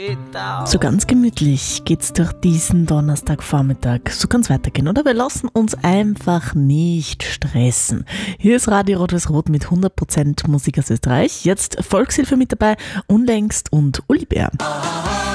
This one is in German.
So ganz gemütlich geht's durch diesen Donnerstagvormittag. So kann's weitergehen, oder? Wir lassen uns einfach nicht stressen. Hier ist Radio Rot-Weiß-Rot mit 100% Musik aus Österreich. Jetzt Volkshilfe mit dabei, Unlängst und Uli Bär.